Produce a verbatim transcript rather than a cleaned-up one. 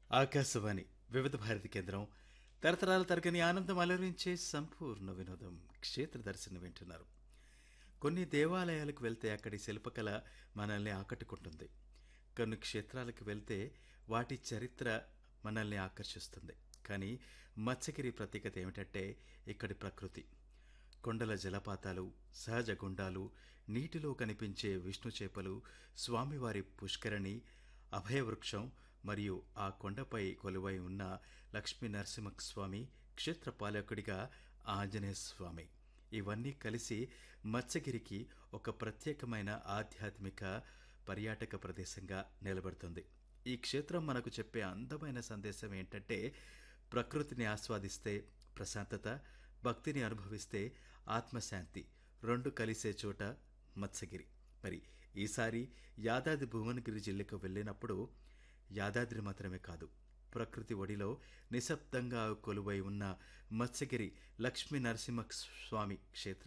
ఆకాశవాణి వివిధ భారతి కేంద్రం తరతరాల తరగని ఆనందం అలరించే సంపూర్ణ వినోదం క్షేత్ర దర్శనం వింటున్నారు. కొన్ని దేవాలయాలకు వెళ్తే అక్కడి శిల్పకళ మనల్ని ఆకట్టుకుంటుంది. కొన్ని క్షేత్రాలకు వెళ్తే వాటి చరిత్ర మనల్ని ఆకర్షిస్తుంది. కానీ మత్స్యగిరి ప్రత్యేకత ఏమిటంటే ఇక్కడి ప్రకృతి. కొండల జలపాతాలు, సహజ గుండాలు, నీటిలో కనిపించే విష్ణు చేపలు, స్వామివారి పుష్కరిణి, అభయవృక్షం మరియు ఆ కొండపై కొలువై ఉన్న లక్ష్మీ నరసింహస్వామి, క్షేత్రపాలకుడిగా ఆంజనేయ స్వామి, ఇవన్నీ కలిసి మత్స్యగిరికి ఒక ప్రత్యేకమైన ఆధ్యాత్మిక పర్యాటక ప్రదేశంగా నిలబడుతుంది. ఈ క్షేత్రం మనకు చెప్పే అందమైన సందేశం ఏంటంటే ప్రకృతిని ఆస్వాదిస్తే ప్రశాంతత, భక్తిని అనుభవిస్తే ఆత్మశాంతి రెండు కలిసే చోట మత్స్యగిరి. మరి ఈసారి యాదాద్రి భువనగిరి జిల్లాకు వెళ్ళినప్పుడు యాదాద్రి మాత్రమే కాదు, ప్రకృతి ఒడిలో నిశ్శబ్దంగా కొలువై ఉన్న మత్స్యగిరి లక్ష్మీ నరసింహస్వామి క్షేత్రం